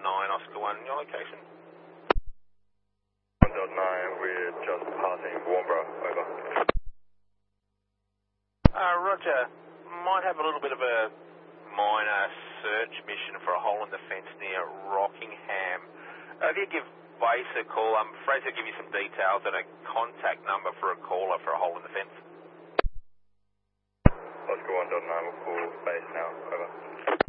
Oscar 1, your location? 1.9, we're just passing Warnbro, over. Roger. Might have a little bit of a minor search mission for a hole in the fence near Rockingham. If you give base a call, I'm afraid to give you some details and a contact number for a caller for a hole in the fence. Oscar 1.9 will call base now, over.